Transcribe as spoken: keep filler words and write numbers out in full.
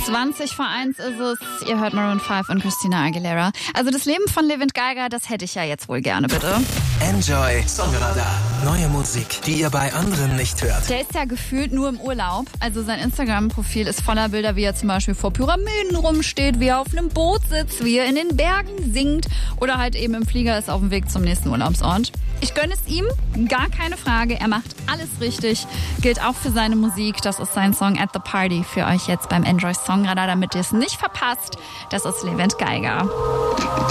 zwanzig vor eins ist es. Ihr hört Maroon fünf und Christina Aguilera. Also das Leben von Levent Geiger, das hätte ich ja jetzt wohl gerne, bitte. Enjoy Songradar. Neue Musik, die ihr bei anderen nicht hört. Der ist ja gefühlt nur im Urlaub. Also sein Instagram-Profil ist voller Bilder, wie er zum Beispiel vor Pyramiden rumsteht, wie er auf einem Boot sitzt, wie er in den Bergen singt oder halt eben im Flieger ist auf dem Weg zum nächsten Urlaubsort. Ich gönne es ihm, gar keine Frage. Er macht alles richtig. Gilt auch für seine Musik. Das ist sein Song At the Party für euch jetzt beim Enjoy Songradar, damit ihr es nicht verpasst. Das ist Levent Geiger.